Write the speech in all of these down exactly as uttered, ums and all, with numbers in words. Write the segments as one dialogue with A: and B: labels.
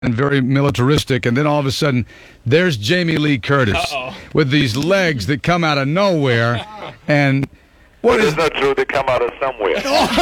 A: and very militaristic, and then all of a sudden, there's Jamie Lee Curtis
B: Uh-oh.
A: with these legs that come out of nowhere, and what
C: It
A: is
C: is not true. They come out of somewhere.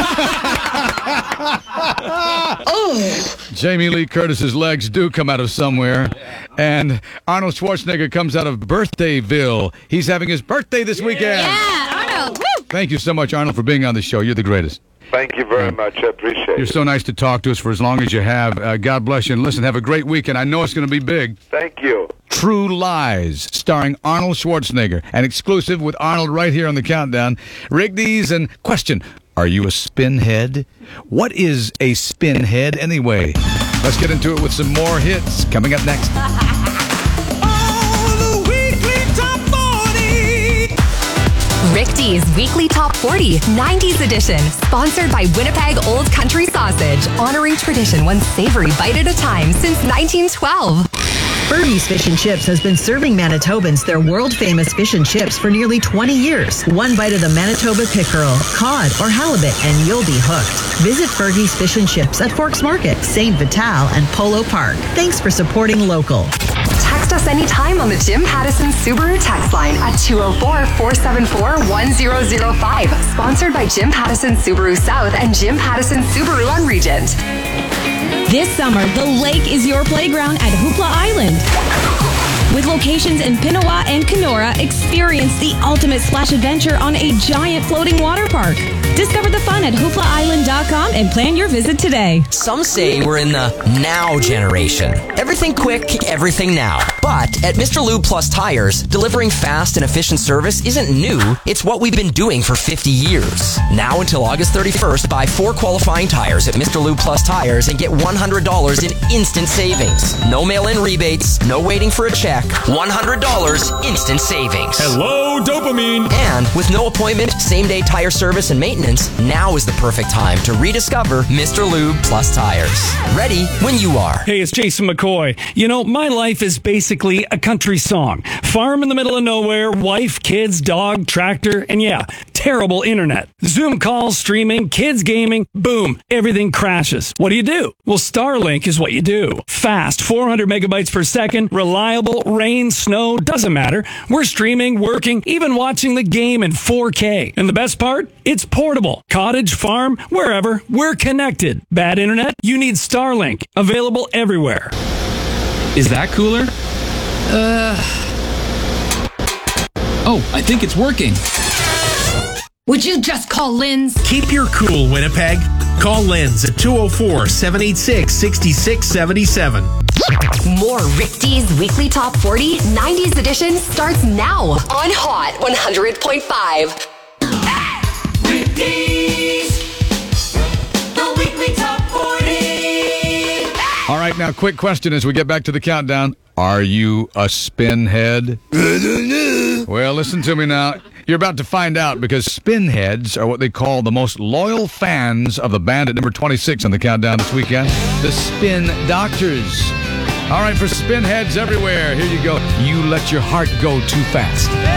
A: oh. Jamie Lee Curtis's legs do come out of somewhere, and Arnold Schwarzenegger comes out of Birthdayville. He's having his birthday this weekend.
D: Yeah, Arnold. Woo!
A: Thank you so much, Arnold, for being on the show. You're the greatest.
C: Thank you very much. I appreciate
A: You're
C: it.
A: so nice to talk to us for as long as you have. Uh, God bless you. And listen, have a great weekend. I know it's going to be big.
C: Thank you.
A: True Lies, starring Arnold Schwarzenegger. An exclusive with Arnold right here on the Countdown. Rigdies and question, are you a spinhead? What is a spinhead anyway? Let's get into it with some more hits coming up next.
E: Rick D's Weekly Top forty, nineties edition, sponsored by Winnipeg Old Country Sausage, honoring tradition one savory bite at a time since nineteen twelve.
F: Fergie's Fish and Chips has been serving Manitobans their world-famous fish and chips for nearly twenty years. One bite of the Manitoba pickerel, cod, or halibut, and you'll be hooked. Visit Fergie's Fish and Chips at Forks Market, Saint Vital, and Polo Park. Thanks for supporting local.
E: Text us anytime on the Jim Pattison Subaru text line at two oh four, four seven four, one oh oh five. Sponsored by Jim Pattison Subaru South and Jim Pattison Subaru on Regent.
G: This summer, the lake is your playground at Hoopla Island. With locations in Pinawa and Kenora, experience the ultimate splash adventure on a giant floating water park. Discover the fun at hoopla island dot com and plan your visit today.
H: Some say we're in the now generation. Everything quick, everything now. But at Mister Lube Plus Tires, delivering fast and efficient service isn't new. It's what we've been doing for fifty years. Now until August thirty-first, buy four qualifying tires at Mister Lube Plus Tires and get one hundred dollars in instant savings. No mail-in rebates, no waiting for a check. one hundred dollars instant savings.
B: Hello, dopamine.
H: And with no appointment, same-day tire service and maintenance, now is the perfect time to rediscover Mister Lube Plus Tires. Ready when you are.
B: Hey, it's Jason McCoy. You know, my life is basically a country song. Farm in the middle of nowhere, wife, kids, dog, tractor, and yeah, terrible internet. Zoom calls, streaming, kids gaming, boom, everything crashes. What do you do? Well, Starlink is what you do. Fast, four hundred megabytes per second, reliable, rain, snow, doesn't matter. We're streaming, working, even watching the game in four K. And the best part? It's portable. Cottage, farm, wherever, we're connected. Bad internet? You need Starlink. Available everywhere.
I: Is that cooler? Uh. Oh, I think it's working.
D: Would you just call Lynn's?
J: Keep your cool, Winnipeg. Call Lynn's at two oh four, seven eight six, six six seven seven.
E: More Rick D's Weekly Top forty, nineties edition starts now on Hot one hundred point five.
K: Rick D's, the Weekly Top forty.
A: All right, now, quick question as we get back to the countdown. Are you a spinhead? Well, listen to me now. You're about to find out because spinheads are what they call the most loyal fans of the band at number twenty-six on the countdown this weekend, the Spin Doctors. All right, for spinheads everywhere, here you go. You let your heart go too fast.